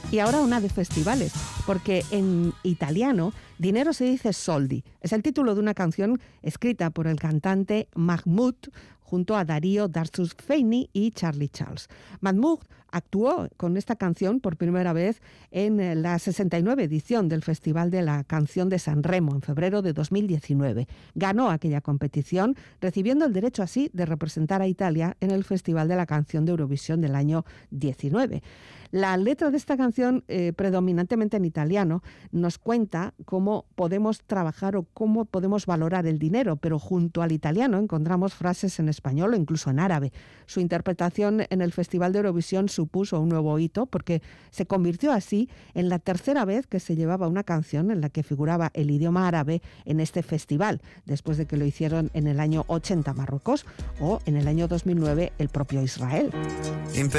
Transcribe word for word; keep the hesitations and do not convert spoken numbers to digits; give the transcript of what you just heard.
Y ahora una de festivales, porque en italiano dinero se dice soldi. Es el título de una canción escrita por el cantante Mahmood junto a Darío Darzufeini y Charlie Charles. Mahmood actuó con esta canción por primera vez en la sesenta y nueve edición del Festival de la Canción de San Remo en febrero de dos mil diecinueve. Ganó aquella competición, recibiendo el derecho así de representar a Italia en el Festival de la Canción de Eurovisión del año diecinueve. La letra de esta canción, eh, predominantemente en italiano, nos cuenta cómo podemos trabajar o cómo podemos valorar el dinero, pero junto al italiano encontramos frases en español o incluso en árabe. Su interpretación en el Festival de Eurovisión supuso un nuevo hito porque se convirtió así en la tercera vez que se llevaba una canción en la que figuraba el idioma árabe en este festival, después de que lo hicieron en el año ochenta Marruecos o en el año dos mil nueve el propio Israel.